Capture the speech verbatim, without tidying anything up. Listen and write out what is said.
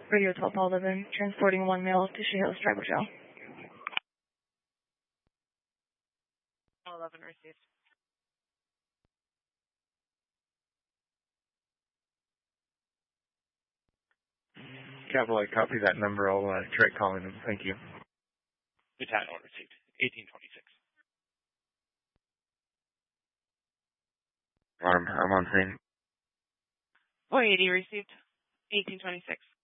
Radio twelve eleven, transporting one male to Chehalis Tribal Jail. eleven received. Capital, I copy that number. I'll uh, try calling them. Thank you. Battalion order received. eighteen twenty-six. I'm, I'm on scene. four eighty received. eighteen twenty-six.